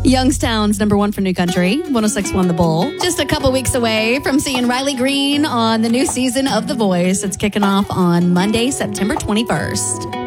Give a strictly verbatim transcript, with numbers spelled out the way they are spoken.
Youngstown's number one for New Country, one oh six point one The Bull. Just a couple weeks away from seeing Riley Green on the new season of The Voice. It's kicking off on Monday, September twenty-first.